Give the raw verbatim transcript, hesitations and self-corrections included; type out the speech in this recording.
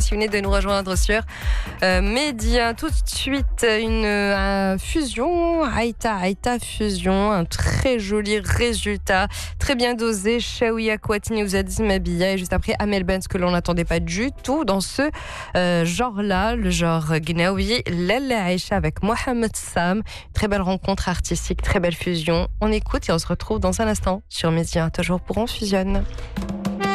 si vous venez de nous rejoindre sur euh, Média. Tout de suite, une euh, fusion, Aïta, Aïta fusion, un très joli résultat, très bien dosé. Shawiya Kouatini Ouzadzi Mabia et juste après Amel Benz que l'on n'attendait pas du tout dans ce euh, genre-là, le genre Gnawi, Lalla Aïcha avec Mohamed Sam. Très belle rencontre artistique, très belle fusion. On écoute et on se retrouve dans un instant sur Média, toujours pour On Fusionne.